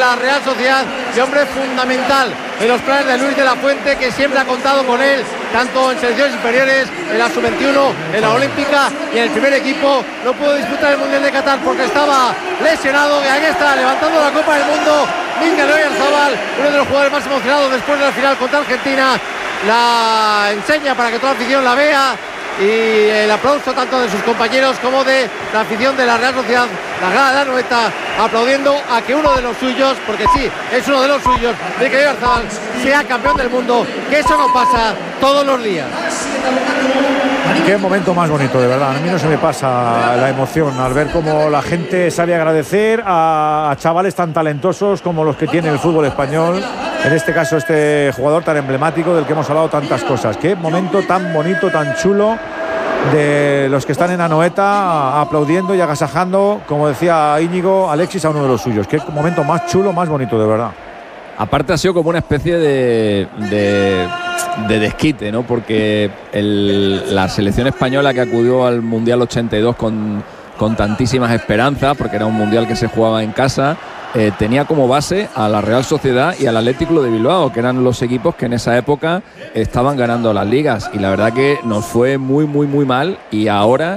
la Real Sociedad y hombre fundamental en los planes de Luis de la Fuente, que siempre ha contado con él, tanto en selecciones inferiores, en la sub-21, en la olímpica y en el primer equipo. No pudo disputar el Mundial de Qatar porque estaba lesionado, y aquí está levantando la Copa del Mundo Mikel Oyarzabal, uno de los jugadores más emocionados después de la final contra Argentina. La enseña para que toda la afición la vea, y el aplauso tanto de sus compañeros como de la afición de la Real Sociedad, la grada de la Anoeta, aplaudiendo a que uno de los suyos, porque sí, es uno de los suyos, Mikel Oyarzabal, sea campeón del mundo, que eso no pasa todos los días. Qué momento más bonito, de verdad. A mí no se me pasa la emoción al ver cómo la gente sabe agradecer a chavales tan talentosos como los que tiene el fútbol español. En este caso, este jugador tan emblemático del que hemos hablado tantas cosas. Qué momento tan bonito, tan chulo, de los que están en Anoeta aplaudiendo y agasajando, como decía Íñigo, Alexis, a uno de los suyos. Qué momento más chulo, más bonito, de verdad. Aparte ha sido como una especie de desquite, ¿no? Porque la selección española, que acudió al Mundial 82 con tantísimas esperanzas, porque era un Mundial que se jugaba en casa, tenía como base a la Real Sociedad y al Athletic Club de Bilbao, que eran los equipos que en esa época estaban ganando las ligas, y la verdad que nos fue muy muy muy mal. Y ahora,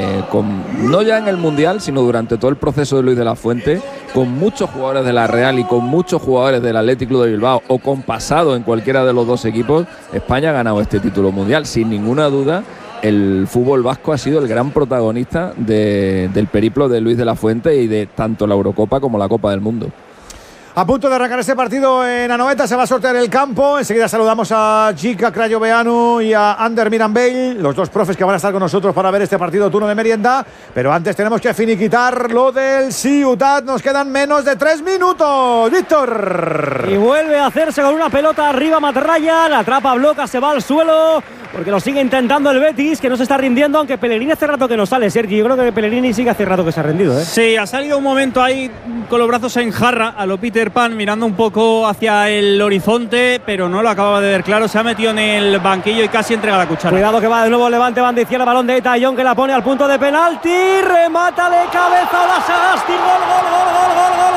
no ya en el Mundial, sino durante todo el proceso de Luis de la Fuente, con muchos jugadores de la Real y con muchos jugadores del Athletic Club de Bilbao, o con pasado en cualquiera de los dos equipos, España ha ganado este título mundial. Sin ninguna duda, el fútbol vasco ha sido el gran protagonista del periplo de Luis de la Fuente y de tanto la Eurocopa como la Copa del Mundo. A punto de arrancar este partido en Anoeta, se va a sortear el campo. Enseguida saludamos a Jica Crayoveanu y a Ander Miranbey, los dos profes que van a estar con nosotros para ver este partido turno de merienda. Pero antes tenemos que finiquitar lo del Ciutat. Nos quedan menos de 3 minutos. Víctor. Y vuelve a hacerse con una pelota arriba Matraya. La atrapa, bloca, se va al suelo, porque lo sigue intentando el Betis, que no se está rindiendo, aunque Pellegrini hace rato que no sale, Sergi. Yo creo que Pellegrini sigue hace rato que se ha rendido, ¿eh? Sí, ha salido un momento ahí con los brazos en jarra, a lo Peter Pan, mirando un poco hacia el horizonte, pero no lo acababa de ver claro. Se ha metido en el banquillo y casi entrega la cuchara. Cuidado que va de nuevo Levante, banda izquierda, balón de Tayón, que la pone al punto de penalti, remata de cabeza la Sagasti, gol, gol, gol, gol, gol, gol,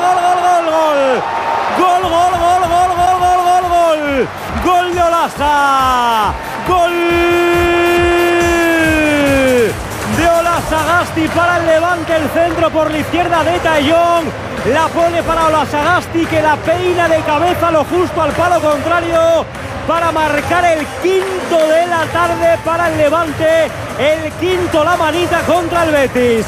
gol, gol, gol, gol, gol, gol, gol, gol, gol, gol, gol de Olaza, gol de Olasagasti para el Levante, el centro por la izquierda de Tayón, la pone para Olasagasti, que la peina de cabeza lo justo al palo contrario para marcar el quinto de la tarde para el Levante, el quinto la manita contra el Betis.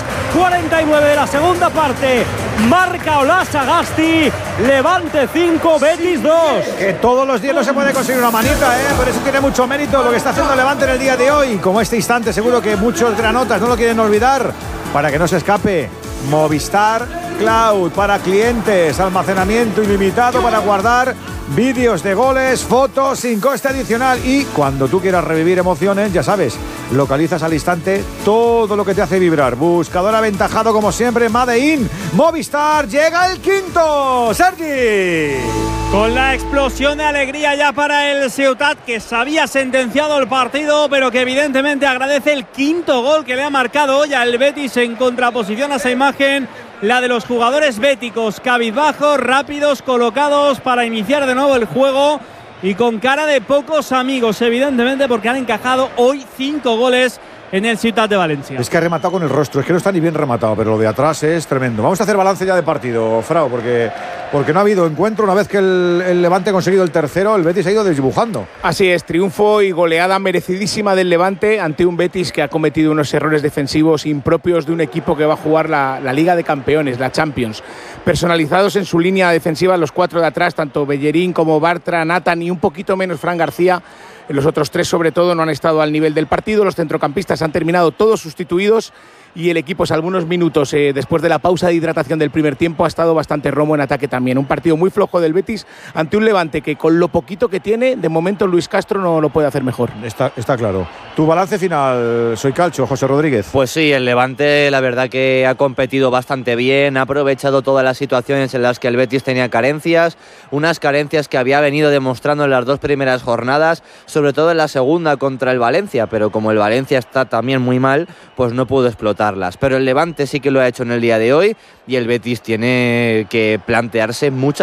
49 de la segunda parte, marca Olasagasti, Levante 5, Betis 2. Que todos los días no se puede conseguir una manita, por eso tiene mucho mérito lo que está haciendo Levante en el día de hoy. Como este instante, seguro que muchos granotas no lo quieren olvidar, para que no se escape. Movistar Cloud para clientes, almacenamiento ilimitado para guardar vídeos de goles, fotos sin coste adicional, y cuando tú quieras revivir emociones, ya sabes, localizas al instante todo lo que te hace vibrar. Buscador aventajado como siempre, Made in Movistar. Llega el quinto, Sergi. Con la explosión de alegría ya para el Ciutat, que se había sentenciado el partido, pero que evidentemente agradece el quinto gol que le ha marcado hoy al Betis, en contraposición a esa imagen, la de los jugadores béticos, cabizbajos, rápidos, colocados para iniciar de nuevo el juego y con cara de pocos amigos, evidentemente, porque han encajado hoy 5 goles en el Ciutat de Valencia. Es que ha rematado con el rostro, es que no está ni bien rematado, pero lo de atrás es tremendo. Vamos a hacer balance ya de partido, Frau, porque no ha habido encuentro. Una vez que el Levante ha conseguido el tercero, el Betis ha ido desdibujando. Así es, triunfo y goleada merecidísima del Levante ante un Betis que ha cometido unos errores defensivos impropios de un equipo que va a jugar la Liga de Campeones, la Champions. Personalizados en su línea defensiva los 4 de atrás, tanto Bellerín como Bartra, Nathan y un poquito menos Fran García. Los otros 3 sobre todo no han estado al nivel del partido. Los centrocampistas han terminado todos sustituidos y el equipo, salvo unos minutos después de la pausa de hidratación del primer tiempo, ha estado bastante romo en ataque también. Un partido muy flojo del Betis ante un Levante que, con lo poquito que tiene, de momento Luis Castro no lo puede hacer mejor. Está claro. Tu balance final, Soy Calcio, José Rodríguez. Pues sí, el Levante la verdad que ha competido bastante bien, ha aprovechado todas las situaciones en las que el Betis tenía carencias, unas carencias que había venido demostrando en las 2 primeras jornadas, sobre todo en la segunda contra el Valencia, pero como el Valencia está también muy mal, pues no pudo explotarlas. Pero el Levante sí que lo ha hecho en el día de hoy, y el Betis tiene que plantearse muchas